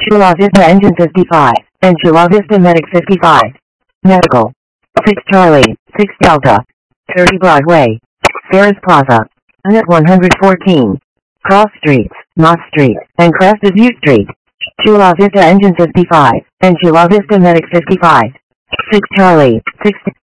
Chula Vista Engine 55, and Chula Vista Medic 55. Medical. 6 Charlie, 6 Delta. 30 Broadway. Ferris Plaza. Unit 114. Cross Streets, Moss Street, and Crested View Street. Chula Vista Engine 55, and Chula Vista Medic 55. 6 Charlie, 6